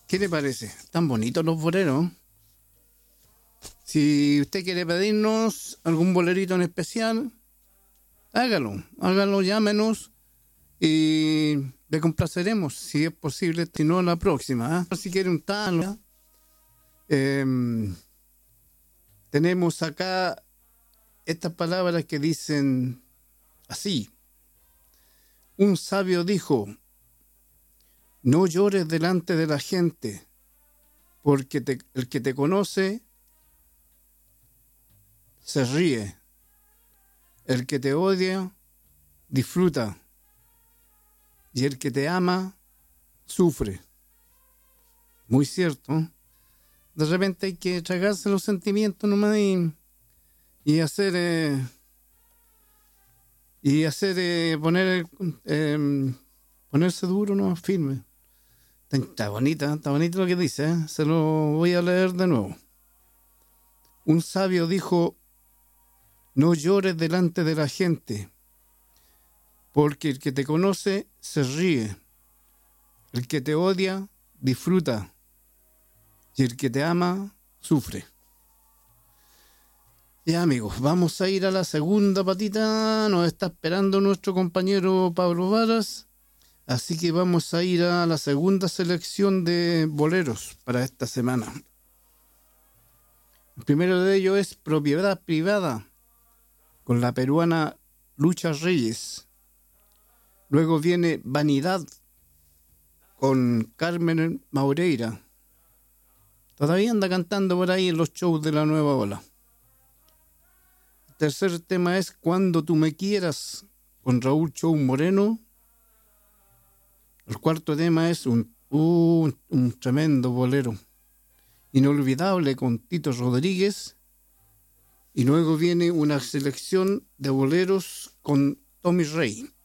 ¿Qué le parece? Tan bonitos los boleros. Si usted quiere pedirnos algún bolerito en especial, hágalo, llámenos y le complaceremos, si es posible, si no la próxima. Si quiere un tal, tenemos acá estas palabras que dicen así. Un sabio dijo: no llores delante de la gente, porque el que te conoce se ríe. El que te odia disfruta. Y el que te ama sufre. Muy cierto. De repente hay que tragarse los sentimientos nomás y hacer ponerse duro, no firme. Está bonito lo que dice, ¿eh? Se lo voy a leer de nuevo. Un sabio dijo: no llores delante de la gente, porque el que te conoce se ríe, el que te odia disfruta, y el que te ama sufre. Ya, amigos, vamos a ir a la segunda patita. Nos está esperando nuestro compañero Pablo Varas, así que vamos a ir a la segunda selección de boleros para esta semana. El primero de ellos es Propiedad Privada, con la peruana Lucha Reyes. Luego viene Vanidad, con Carmen Maureira. Todavía anda cantando por ahí en los shows de la nueva ola. El tercer tema es Cuando tú me quieras, con Raúl Chou Moreno. El cuarto tema es un tremendo bolero, Inolvidable, con Tito Rodríguez. Y luego viene una selección de boleros con Tommy Rey.